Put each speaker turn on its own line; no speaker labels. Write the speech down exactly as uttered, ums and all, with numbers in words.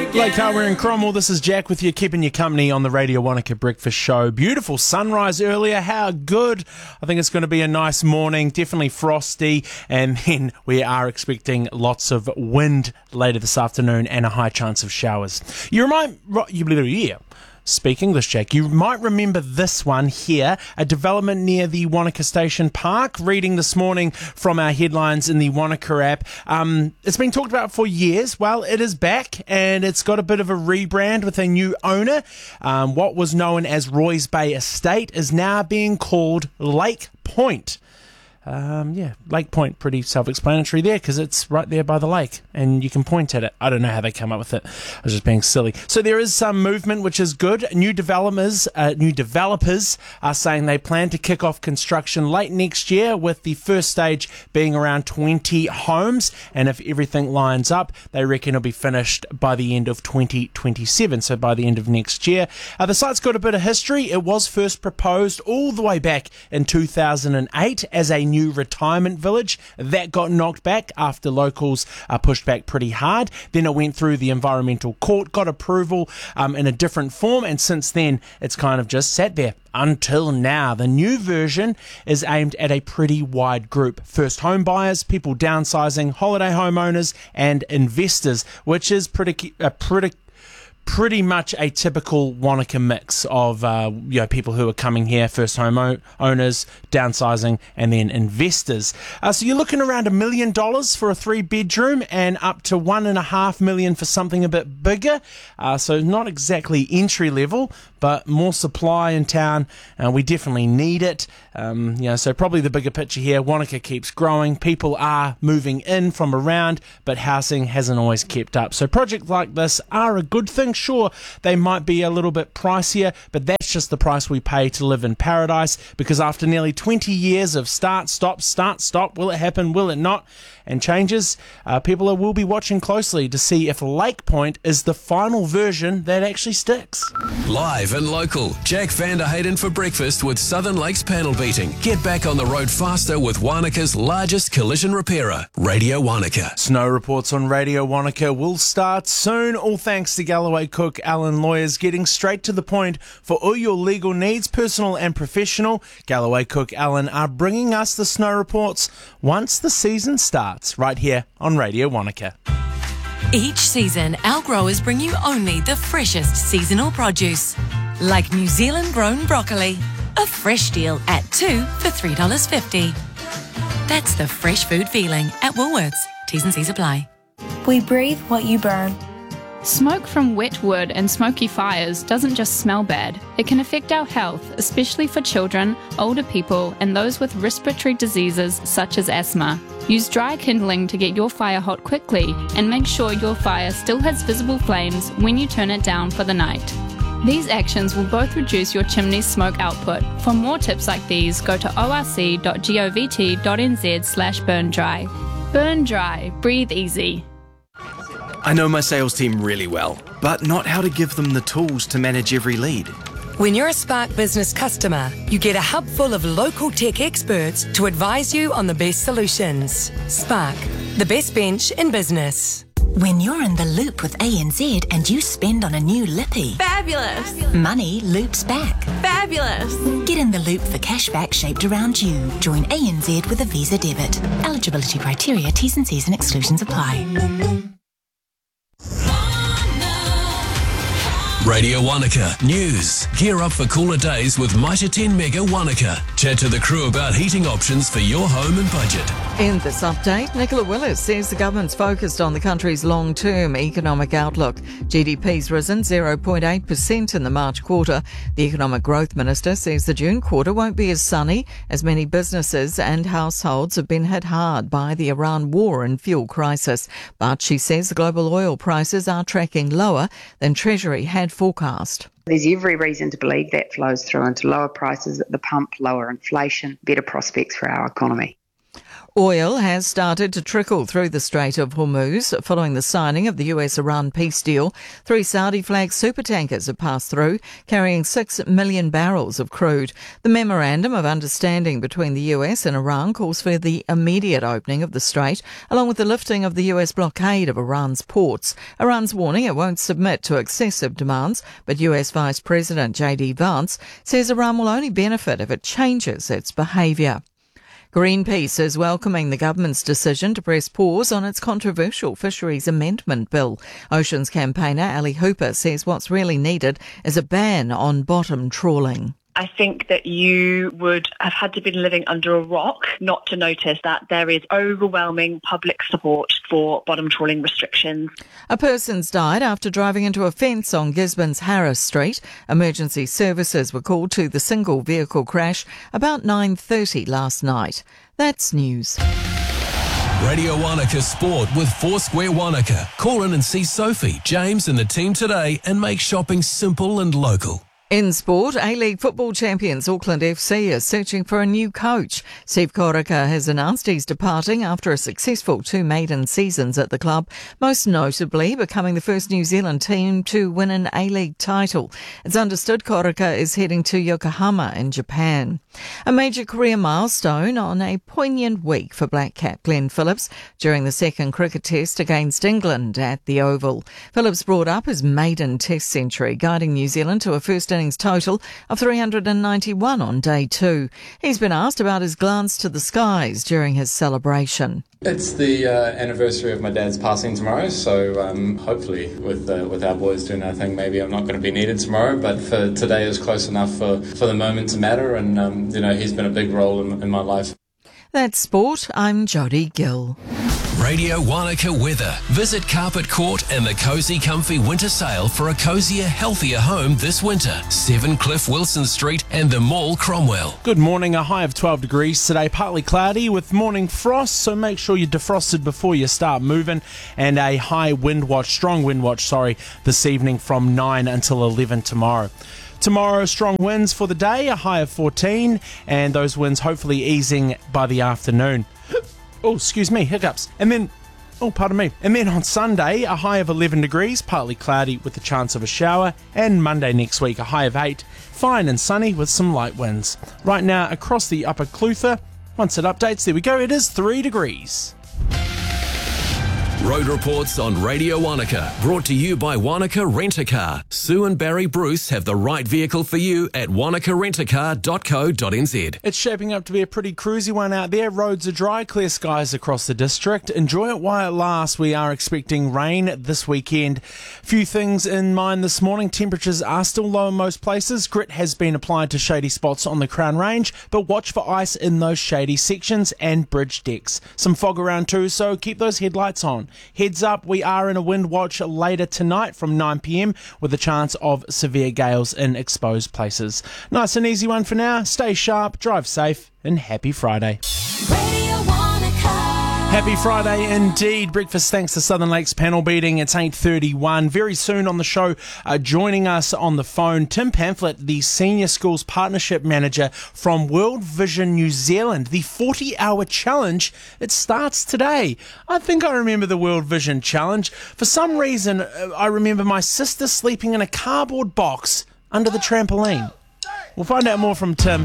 Blake Harwer and Cromwell, this is Jack with you, keeping you company on the Radio Wanaka Breakfast Show. Beautiful sunrise earlier, how good. I think it's going to be a nice morning, definitely frosty, and then we are expecting lots of wind later this afternoon and a high chance of showers. You remind, you yeah. Speak English, Jack. You might remember this one here, a development near the Wanaka Station Park. Reading this morning from our headlines in the Wanaka app. Um, it's been talked about for years. Well, it is back, and it's got a bit of a rebrand with a new owner. Um, what was known as Roy's Bay Estate is now being called Lake Point. Um, yeah, Lake Point, pretty self-explanatory there because it's right there by the lake and you can point at it. I don't know how they come up with it. I was just being silly. So there is some movement, which is good. New developers, uh, new developers are saying they plan to kick off construction late next year, with the first stage being around twenty homes. And if everything lines up, they reckon it'll be finished by the end of twenty twenty-seven, so by the end of next year. Uh, the site's got a bit of history. It was first proposed all the way back in two thousand eight as a new New retirement village. That got knocked back after locals uh, pushed back pretty hard. Then it went through the environmental court, got approval um, in a different form, and since then it's kind of just sat there until now. The new version is aimed at a pretty wide group: first home buyers, people downsizing, holiday homeowners, and investors, which is pretty a pretty pretty much a typical Wanaka mix of uh, you know, people who are coming here, first home o- owners, downsizing, and then investors. Uh, so you're looking around a million dollars for a three bedroom and up to one and a half million for something a bit bigger. Uh, so not exactly entry level, but more supply in town. Uh, we definitely need it. Um, you know, so probably the bigger picture here, Wanaka keeps growing. People are moving in from around, but housing hasn't always kept up. So projects like this are a good thing. Sure, they might be a little bit pricier, but that's just the price we pay to live in paradise, because after nearly twenty years of start, stop, start, stop, will it happen, will it not, and changes, uh, people will be watching closely to see if Lake Point is the final version that actually sticks.
Live and local, Jack Van der Hayden for breakfast with Southern Lakes Panel Beating. Get back on the road faster with Wanaka's largest collision repairer, Radio Wanaka.
Snow reports on Radio Wanaka will start soon, all thanks to Galloway Cook Allen Lawyers, getting straight to the point for all your legal needs, personal and professional. Galloway Cook Allen are bringing us the snow reports once the season starts, right here on Radio Wanaka.
Each season, our growers bring you only the freshest seasonal produce, like New Zealand grown broccoli, a fresh deal at two for three dollars fifty. That's the fresh food feeling at Woolworths. T's and C's apply.
We breathe what you burn.
Smoke from wet wood and smoky fires doesn't just smell bad. It can affect our health, especially for children, older people, and those with respiratory diseases such as asthma. Use dry kindling to get your fire hot quickly, and make sure your fire still has visible flames when you turn it down for the night. These actions will both reduce your chimney's smoke output. For more tips like these, go to orc.govt.nz slash burn dry. Burn dry. Breathe easy.
I know my sales team really well, but not how to give them the tools to manage every lead.
When you're a Spark Business customer, you get a hub full of local tech experts to advise you on the best solutions. Spark, the best bench in business.
When you're in the loop with A N Z and you spend on a new lippy,
fabulous!
Money loops back.
Fabulous!
Get in the loop for cashback shaped around you. Join A N Z with a Visa debit. Eligibility criteria, T's and C's and exclusions apply.
Radio Wanaka News. Gear up for cooler days with Mitre ten Mega Wanaka. Chat to the crew about heating options for your home and budget.
In this update, Nicola Willis says the government's focused on the country's long-term economic outlook. G D P's risen zero point eight percent in the March quarter. The Economic Growth Minister says the June quarter won't be as sunny, as many businesses and households have been hit hard by the Iran war and fuel crisis. But she says the global oil prices are tracking lower than Treasury had forecast.
There's every reason to believe that flows through into lower prices at the pump, lower inflation, better prospects for our economy.
Oil has started to trickle through the Strait of Hormuz following the signing of the U S-Iran peace deal. Three Saudi-flagged supertankers have passed through, carrying six million barrels of crude. The memorandum of understanding between the U S and Iran calls for the immediate opening of the strait, along with the lifting of the U S blockade of Iran's ports. Iran's warning it won't submit to excessive demands, but U S Vice President J D Vance says Iran will only benefit if it changes its behaviour. Greenpeace is welcoming the government's decision to press pause on its controversial fisheries amendment bill. Oceans campaigner Ali Hooper says what's really needed is a ban on bottom trawling.
I think that you would have had to be living under a rock not to notice that there is overwhelming public support for bottom trawling restrictions.
A person's died after driving into a fence on Gisborne's Harris Street. Emergency services were called to the single vehicle crash about nine thirty last night. That's news.
Radio Wanaka Sport with Foursquare Wanaka. Call in and see Sophie, James and the team today and make shopping simple and local.
In sport, A-League football champions Auckland F C is searching for a new coach. Steve Koraka has announced he's departing after a successful two maiden seasons at the club, most notably becoming the first New Zealand team to win an A-League title. It's understood Koraka is heading to Yokohama in Japan. A major career milestone on a poignant week for black cap Glenn Phillips during the second cricket test against England at the Oval. Phillips brought up his maiden test century, guiding New Zealand to a first innings total of three hundred ninety-one on day two. He's been asked about his glance to the skies during his celebration.
It's the uh, anniversary of my dad's passing tomorrow, so um, hopefully with uh, with our boys doing our thing, maybe I'm not going to be needed tomorrow, but for today is close enough for, for the moment to matter, and um, you know, he's been a big role in, in my life.
That's sport. I'm Jodie Gill.
Radio Wanaka weather. Visit Carpet Court and the Cosy Comfy Winter Sale for a cosier, healthier home this winter. seven Cliff Wilson Street and the Mall, Cromwell.
Good morning, a high of twelve degrees today, partly cloudy with morning frost, so make sure you're defrosted before you start moving, and a high wind watch, strong wind watch, sorry, this evening from nine until eleven tomorrow. Tomorrow, strong winds for the day, a high of fourteen, and those winds hopefully easing by the afternoon. Oh, excuse me, hiccups. And then, oh, pardon me. And then on Sunday, a high of eleven degrees, partly cloudy with the chance of a shower. And Monday next week, a high of eight, fine and sunny with some light winds. Right now, across the Upper Clutha, once it updates, there we go, it is three degrees.
Road reports on Radio Wanaka, brought to you by Wanaka Rent-A-Car. Sue and Barry Bruce have the right vehicle for you at wanaka rent a car dot co dot n z.
It's shaping up to be a pretty cruisy one out there. Roads are dry, clear skies across the district. Enjoy it while it lasts. We are expecting rain this weekend. Few things in mind this morning. Temperatures are still low in most places. Grit has been applied to shady spots on the Crown Range, but watch for ice in those shady sections and bridge decks. Some fog around too, so keep those headlights on. Heads up, we are in a wind watch later tonight from nine p m with a chance of severe gales in exposed places. Nice and easy one for now. Stay sharp, drive safe, and happy Friday.
Radio Wanaka.
Happy Friday indeed. Breakfast thanks to Southern Lakes panel beating. It's eight thirty-one. Very soon on the show, uh, joining us on the phone, Tim Pamphlet, the Senior Schools Partnership Manager from World Vision New Zealand. The forty hour challenge, it starts today. I think I remember the World Vision Challenge. For some reason, uh, I remember my sister sleeping in a cardboard box under the trampoline. We'll find out more from Tim